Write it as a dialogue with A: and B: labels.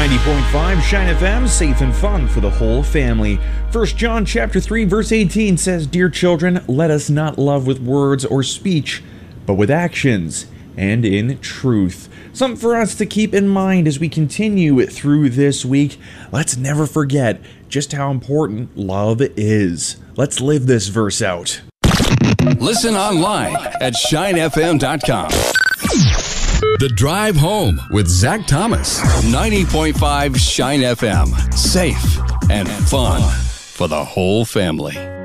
A: 90.5 Shine FM, safe and fun for the whole family. 1 John chapter 3 verse 18 says, "Dear children, let us not love with words or speech, but with actions and in truth." Something for us to keep in mind as we continue through this week. Let's never forget just how important love is. Let's live this verse out.
B: Listen online at shinefm.com. The Drive Home with Zach Thomas. 90.5 Shine FM. Safe and fun for the whole family.